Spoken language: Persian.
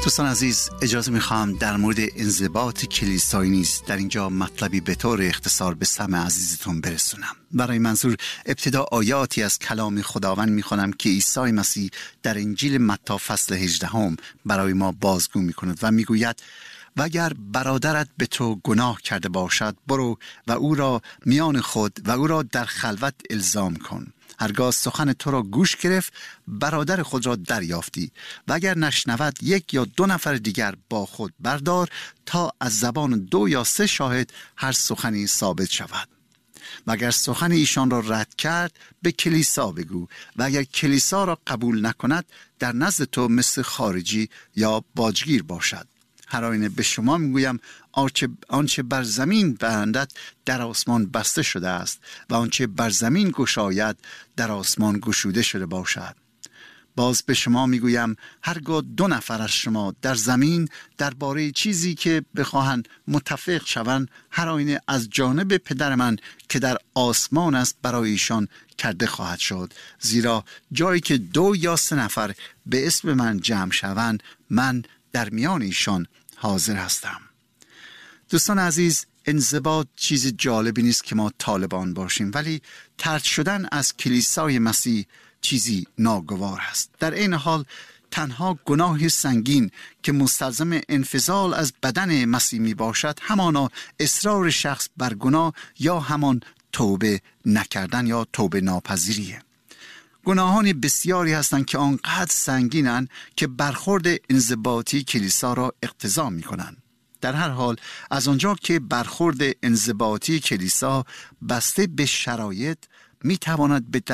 دوستان عزیز، اجازه میخوام در مورد انضباط کلیسایی نیز در اینجا مطلبی به طور اختصار به سمع عزیزتون برسونم. برای منظور ابتدا آیاتی از کلام خداوند میخونم که عیسی مسیح در انجیل متی فصل 18 برای ما بازگو میکند و میگوید: و اگر برادرت به تو گناه کرده باشد، برو و او را میان خود و او را در خلوت الزام کن. هرگاه سخن تو را گوش گرفت، برادر خود را دریافتی، و اگر نشنود 1 یا 2 نفر دیگر با خود بردار، تا از زبان 2 یا 3 شاهد هر سخنی ثابت شود. و اگر سخن ایشان را رد کرد، به کلیسا بگو، و اگر کلیسا را قبول نکند، در نزد تو مثل خارجی یا باجگیر باشد. هر آینه به شما میگویم آنچه بر زمین بندد در آسمان بسته شده است، و آنچه بر زمین گشاید در آسمان گشوده شده باشد. باز به شما میگویم هرگاه 2 نفر از شما در زمین درباره چیزی که بخواهند متفق شوند، هر آینه از جانب پدر من که در آسمان است برای ایشان کرده خواهد شد. زیرا جایی که 2 یا 3 نفر به اسم من جمع شوند، من در میان ایشان حاضر هستم. دوستان عزیز، انضباط چیز جالبی نیست که ما طالبان باشیم، ولی طرد شدن از کلیسای مسیح چیزی ناگوار است. در این حال تنها گناه سنگین که مستلزم انفصال از بدن مسیح می باشد، همانا اصرار شخص بر گناه یا همان توبه نکردن یا توبه ناپذیریه. گناهان بسیاری هستند که آنقدر سنگینند که برخورد انضباطی کلیسا را اقتضا می کنند. در هر حال از آنجا که برخورد انضباطی کلیسا بسته به شرایط می تواند به